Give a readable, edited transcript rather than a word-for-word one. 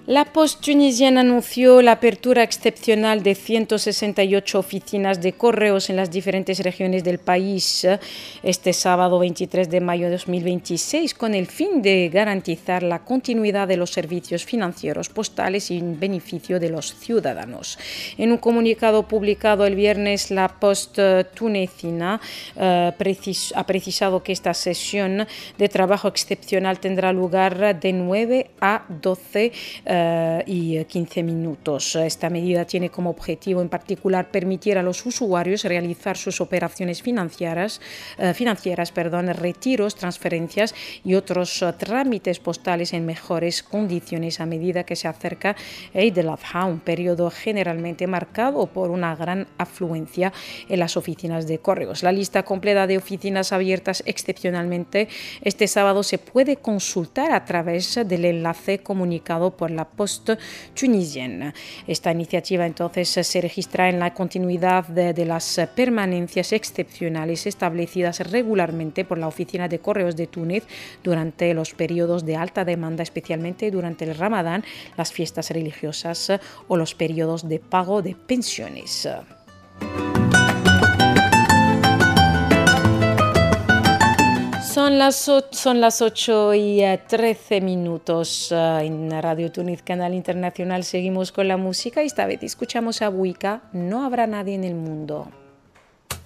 La Poste tunisiana anunció la apertura excepcional de 168 oficinas de correos en las diferentes regiones del país este sábado 23 de mayo de 2026 con el fin de garantizar la continuidad de los servicios financieros postales en beneficio de los ciudadanos. En un comunicado publicado el viernes, la Poste tunecina ha precisado que esta sesión de trabajo excepcional tendrá lugar de 9 a 12 y 15 minutos. Esta medida tiene como objetivo en particular permitir a los usuarios realizar sus operaciones financieras, retiros, transferencias y otros trámites postales en mejores condiciones a medida que se acerca Eid al-Adha, un periodo generalmente marcado por una gran afluencia en las oficinas de correos. La lista completa de oficinas abiertas excepcionalmente este sábado se puede consultar a través del enlace comunicado por la Poste tunisienne. Esta iniciativa entonces se registra en la continuidad de las permanencias excepcionales establecidas regularmente por la Oficina de Correos de Túnez durante los periodos de alta demanda, especialmente durante el Ramadán, las fiestas religiosas o los periodos de pago de pensiones. Son las 8 y 13 minutos en Radio Túnez, Canal Internacional. Seguimos con la música y esta vez escuchamos a Buika, No habrá nadie en el mundo.